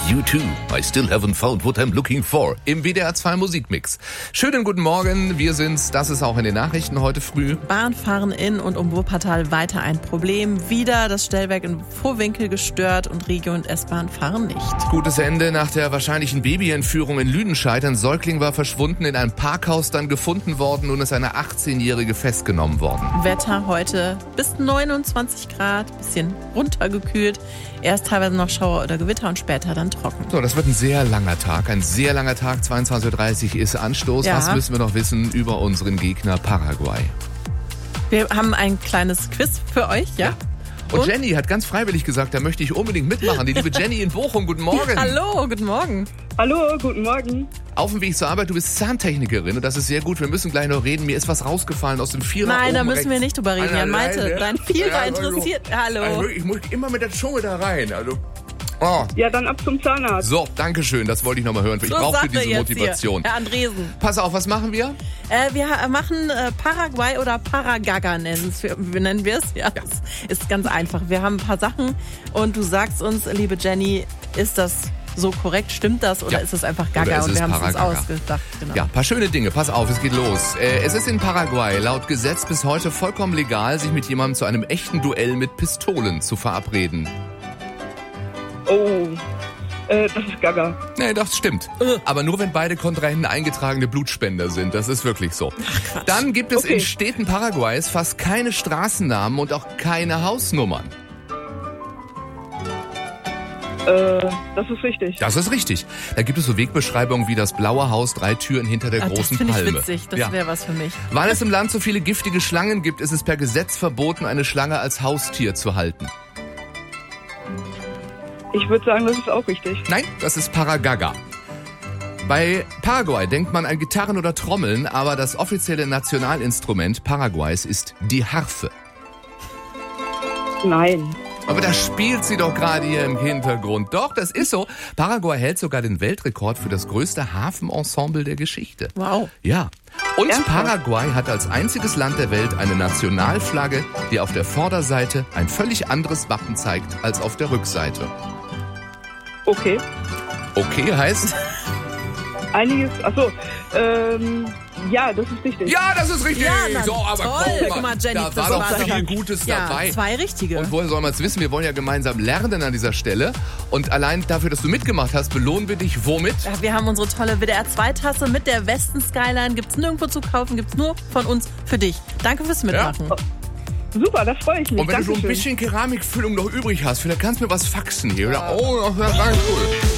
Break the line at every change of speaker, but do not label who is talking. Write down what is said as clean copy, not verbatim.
U2, I still haven't found what I'm looking for. Im WDR 2 Musikmix. Schönen guten Morgen, wir sind's. Das ist auch in den Nachrichten heute früh.
Bahnfahren in und um Wuppertal weiter ein Problem. Wieder das Stellwerk in Vohwinkel gestört und Regio und S-Bahn fahren nicht.
Gutes Ende nach der wahrscheinlichen Babyentführung in Lüdenscheid. Ein Säugling war verschwunden, in einem Parkhaus dann gefunden worden und ist eine 18-Jährige festgenommen worden.
Wetter heute bis 29 Grad, bisschen runtergekühlt. Erst teilweise noch Schauer oder Gewitter und später dann trocken.
So, das wird ein sehr langer Tag. Ein sehr langer Tag. 22.30 Uhr ist Anstoß. Ja. Was müssen wir noch wissen über unseren Gegner Paraguay?
Wir haben ein kleines Quiz für euch, ja?
Und Jenny hat ganz freiwillig gesagt, da möchte ich unbedingt mitmachen. Die liebe Jenny in Bochum, guten Morgen.
Hallo, guten Morgen.
Hallo, guten Morgen.
Auf dem Weg zur Arbeit, du bist Zahntechnikerin und das ist sehr gut. Wir müssen gleich noch reden. Mir ist was rausgefallen aus dem Vierer.
Nein, da müssen
rechts.
wir nicht drüber reden. Jan Malte, dein Vierer interessiert. Hallo.
Also ich muss immer mit der Zunge da rein.
Oh. Ja, dann ab zum Zahnarzt.
So, danke schön. Das wollte ich nochmal hören. Ich brauchte diese Motivation.
Herr Andresen.
Pass auf, was machen wir?
Wir machen Paraguay oder Paragaga wie nennen wir es? Ja, das ist ganz einfach. Wir haben ein paar Sachen und du sagst uns, liebe Jenny, ist das so korrekt? Stimmt das oder ist es einfach Gaga und wir haben es uns ausgedacht? Genau.
Ja, ein paar schöne Dinge. Pass auf, es geht los. Es ist in Paraguay laut Gesetz bis heute vollkommen legal, sich mit jemandem zu einem echten Duell mit Pistolen zu verabreden.
Oh, das ist Gaga.
Nee, das stimmt. Aber nur, wenn beide Kontrahenten eingetragene Blutspender sind. Das ist wirklich so.
Ach,
dann gibt es in Städten Paraguays fast keine Straßennamen und auch keine Hausnummern.
Das ist richtig.
Das ist richtig. Da gibt es so Wegbeschreibungen wie das blaue Haus, 3 Türen hinter der großen Palme.
Das finde ich witzig. Das wäre was für mich.
Weil es im Land so viele giftige Schlangen gibt, ist es per Gesetz verboten, eine Schlange als Haustier zu halten.
Ich würde sagen, das ist auch richtig.
Nein, das ist Paragaga. Bei Paraguay denkt man an Gitarren oder Trommeln, aber das offizielle Nationalinstrument Paraguays ist die Harfe.
Nein.
Aber da spielt sie doch gerade hier im Hintergrund. Doch, das ist so. Paraguay hält sogar den Weltrekord für das größte Hafenensemble der Geschichte.
Wow.
Ja. Und Paraguay hat als einziges Land der Welt eine Nationalflagge, die auf der Vorderseite ein völlig anderes Wappen zeigt als auf der Rückseite.
Okay.
Okay heißt?
Einiges, ja, das ist richtig.
Ja, das ist richtig.
Ja,
so, aber
toll. Guck mal, Jenny,
da war doch viel Gutes dabei.
Ja, 2 richtige.
Und woher soll man es wissen? Wir wollen ja gemeinsam lernen an dieser Stelle. Und allein dafür, dass du mitgemacht hast, belohnen wir dich womit?
Ja, wir haben unsere tolle WDR 2-Tasse mit der Westen Skyline. Gibt's nirgendwo zu kaufen, gibt's nur von uns für dich. Danke fürs Mitmachen.
Ja. Super, das freue ich mich.
Und wenn du so ein bisschen Keramikfüllung noch übrig hast, vielleicht kannst du mir was faxen hier. Oder? Oh, das wäre ganz cool.